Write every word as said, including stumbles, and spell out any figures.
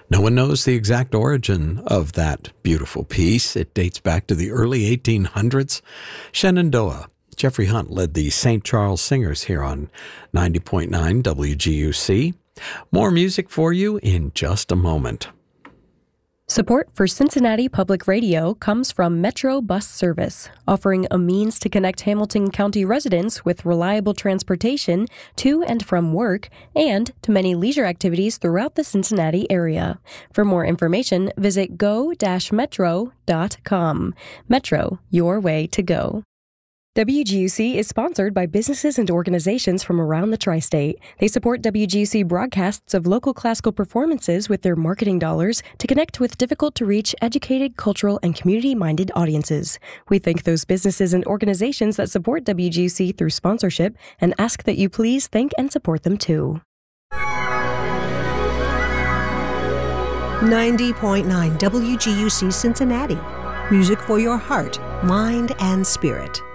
No one knows the exact origin of that beautiful piece. It dates back to the early eighteen hundreds. Shenandoah. Jeffrey Hunt led the Saint Charles Singers here on ninety point nine W G U C. More music for you in just a moment. Support for Cincinnati Public Radio comes from Metro Bus Service, offering a means to connect Hamilton County residents with reliable transportation to and from work and to many leisure activities throughout the Cincinnati area. For more information, visit go dash metro dot com. Metro, your way to go. W G U C is sponsored by businesses and organizations from around the tri-state. They support W G U C broadcasts of local classical performances with their marketing dollars to connect with difficult-to-reach, educated, cultural, and community-minded audiences. We thank those businesses and organizations that support W G U C through sponsorship and ask that you please thank and support them too. ninety point nine W G U C Cincinnati. Music for your heart, mind, and spirit.